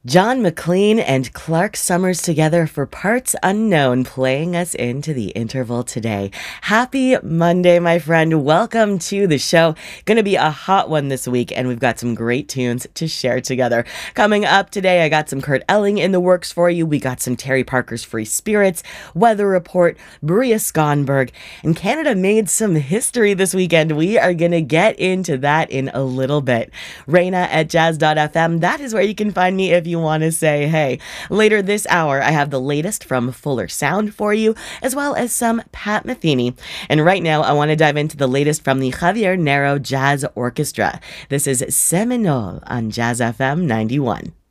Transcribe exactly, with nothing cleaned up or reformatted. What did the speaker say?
John McLean and Clark Summers together for Parts Unknown, playing us into the interval today. Happy Monday, my friend. Welcome to the show. Gonna be a hot one this week, and we've got some great tunes to share together. Coming up today, I got some Kurt Elling in the works for you. We got some Terry Parker's Free Spirits, Weather Report, Bria Skonberg, and Canada made some history this weekend. We are gonna get into that in a little bit. Reina at jazz dot f m, that is where you can find me if you want to say hey. Later this hour, I have the latest from Fuller Sound for you, as well as some Pat Metheny. And right now, I want to dive into the latest from the Javier Narro Jazz Orchestra. This is Seminole on Jazz F M ninety-one.